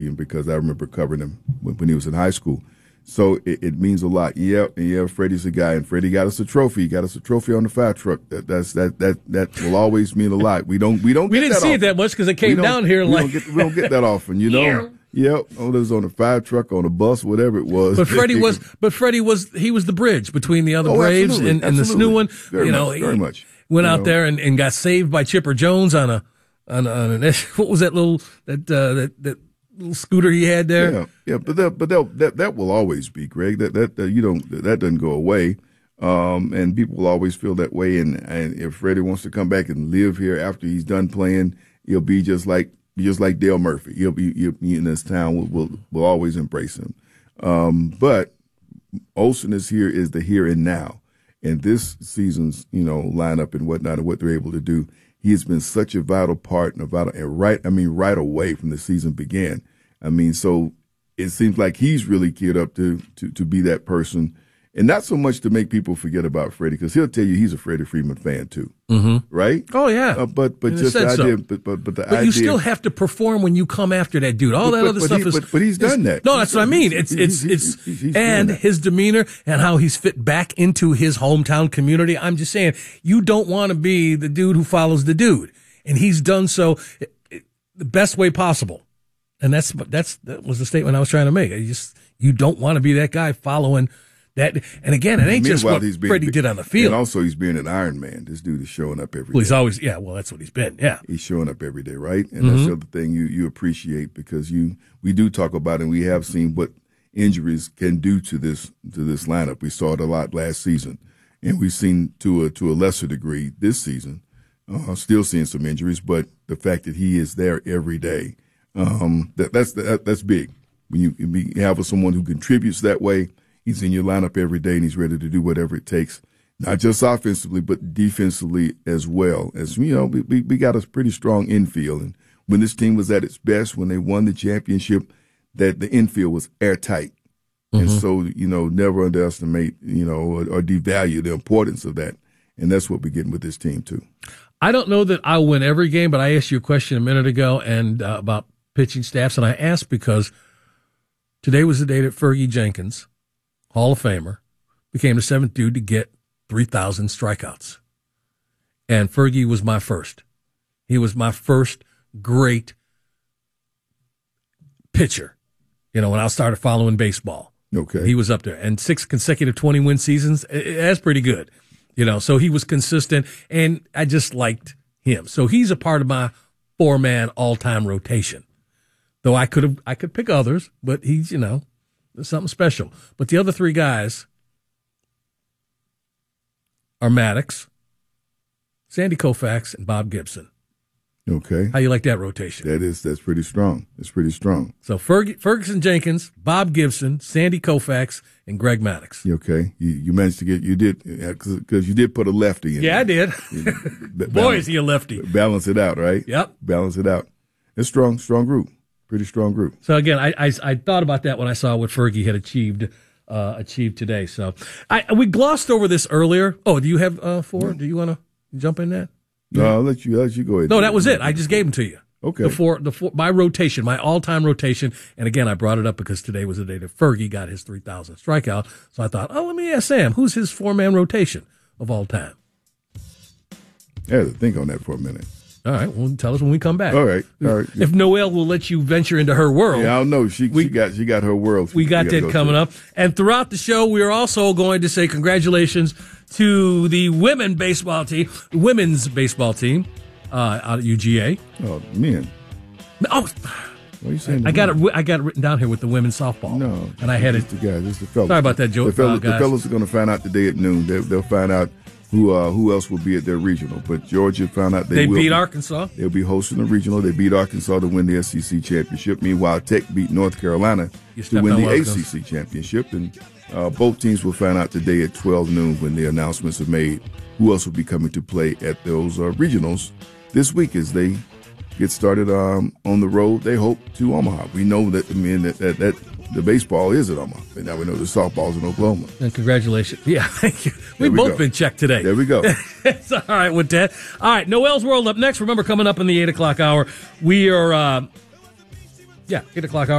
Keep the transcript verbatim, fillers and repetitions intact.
because I remember covering him when, when he was in high school. So it, it means a lot. Yeah, and yeah, Freddie's a guy, and Freddie got us a trophy. He got us a trophy on the fire truck. That that's that that that will always mean a lot. We don't we don't we get didn't that see often. it that much because it came down here we like don't get, we don't get that often, you know. Yep, oh, it was on a fire truck, on a bus, whatever it was. But Freddie was, but Freddie was, he was the bridge between the other oh, Braves absolutely, and, and this new one. Very you know, much, very much. Went you out know. there and, and got saved by Chipper Jones on a on, a, on an what was that little that uh, that that. little scooter he had there. Yeah, yeah, but that, but that, that that will always be, Greg. That that, that you don't that doesn't go away, um, and people will always feel that way. And, and if Freddie wants to come back and live here after he's done playing, he'll be just like just like Dale Murphy. He'll be, he'll be in this town. We'll, we'll we'll always embrace him. Um, but Olson is here is the here and now, and this season's you know lineup and whatnot and what they're able to do. He has been such a vital part and a vital, and right, I mean, right away from the season began. I mean, so it seems like he's really geared up to, to, to be that person. And not so much to make people forget about Freddie, because he'll tell you he's a Freddie Freeman fan too, mm-hmm. right? Oh yeah, uh, but but just the idea, so. but but but the but idea. you still have to perform when you come after that dude. All but, that but, other but stuff he, is. But, but he's done that. No, that's he's, what I mean. He's, it's it's he's, it's he's, he's and his demeanor and how he's fit back into his hometown community. I'm just saying, you don't want to be the dude who follows the dude, and he's done so the best way possible. And that's that's that was the statement I was trying to make. You just you don't want to be that guy following. That, and again, it ain't just what Freddie did on the field. And also, he's being an Iron Man. This dude is showing up every well, day. he's always, yeah, well, that's what he's been, yeah. He's showing up every day, right? And mm-hmm. that's the other thing you, you appreciate, because you we do talk about it, and we have seen what injuries can do to this to this lineup. We saw it a lot last season, and we've seen to a, to a lesser degree this season. Uh, still seeing some injuries, but the fact that he is there every day, um, that, that's that, that's big. When you, when you have someone who contributes that way, he's in your lineup every day, and he's ready to do whatever it takes, not just offensively, but defensively as well. As you know, we, we, we got a pretty strong infield. And when this team was at its best, when they won the championship, that the infield was airtight. Mm-hmm. And so, you know, never underestimate, you know, or, or devalue the importance of that. And that's what we're getting with this team, too. I don't know that I'll win every game, but I asked you a question a minute ago and uh, about pitching staffs, and I asked because today was the day that Fergie Jenkins, Hall of Famer, became the seventh dude to get three thousand strikeouts. And Fergie was my first. He was my first great pitcher, you know, when I started following baseball. Okay. He was up there. And six consecutive twenty-win seasons, that's pretty good. You know, so he was consistent, and I just liked him. So he's a part of my four-man all-time rotation. Though I could have, I could pick others, but he's, you know, there's something special. But the other three guys are Maddox, Sandy Koufax, and Bob Gibson. Okay. How you like that rotation? That is, that's pretty strong. That's pretty strong. So Ferg, Ferguson Jenkins, Bob Gibson, Sandy Koufax, and Greg Maddox. Okay. You, you managed to get, you did, because you did put a lefty in. Yeah, there. I did. You know, Boy, balance, is he a lefty. Balance it out, right? Yep. Balance it out. It's strong, strong group. Pretty strong group. So again, I, I, I thought about that when I saw what Fergie had achieved uh, achieved today. So I we glossed over this earlier. Oh, do you have uh, four? Yeah. Do you want to jump in that? No, I'll let you, I'll let you go ahead. No, that was it. I just gave them to you. Okay. The four, the four, my rotation, my all-time rotation. And again, I brought it up because today was the day that Fergie got his three thousand strikeout. So I thought, oh, let me ask Sam, who's his four-man rotation of all time? I had to think on that for a minute. All right. Well, tell us when we come back. All right. All right. If Noelle will let you venture into her world. Yeah, I don't know. She, we, she got she got her world. We got that coming up. And throughout the show, we are also going to say congratulations to the women baseball team, women's baseball team uh, out at U G A. Oh, men. Oh, what are you saying? I got it. I got it written down here with the women's softball. No, and I had it. The guys, it's the fellas. Sorry about that, Joe. The fellas, uh, the fellas are going to find out today at noon. They, they'll find out who uh, who else will be at their regional. But Georgia found out they, they will beat be, Arkansas. They'll be hosting the regional. They beat Arkansas to win the S E C championship. Meanwhile, Tech beat North Carolina to win the A C C championship. And uh, both teams will find out today at twelve noon when the announcements are made who else will be coming to play at those uh, regionals this week as they get started um, on the road. They hope to Omaha. We know that I mean that, that, that the baseball is at Omaha, and now we know the softball's in Oklahoma. And congratulations. Yeah, thank you. We've both go. been checked today. There we go. It's all right with that. All right, Noelle's World up next. Remember, coming up in the eight o'clock hour, we are uh, Yeah, eight o'clock hour.